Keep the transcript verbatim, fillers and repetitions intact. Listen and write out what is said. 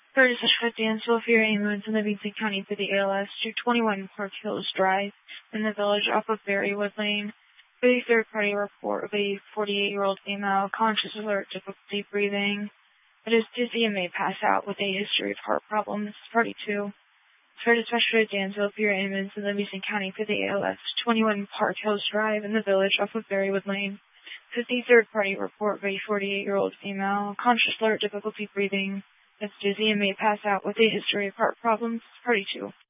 Curtis Ashford Dansville for your ambulance in Livingston County for the A L S to twenty-one Park Hills Drive in the village off of Berrywood Lane. For the third-party report of a forty-eight-year-old female, conscious, alert, difficulty breathing, that is dizzy and may pass out with a history of heart problems. Party two. Curtis Ashford Dansville for your ambulance in Livingston County for the A L S to twenty-one Park Hills Drive in the village off of Berrywood Lane. For the third-party report of a forty-eight-year-old female, conscious, alert, difficulty breathing, that's dizzy and may pass out with a history of heart problems. Party two.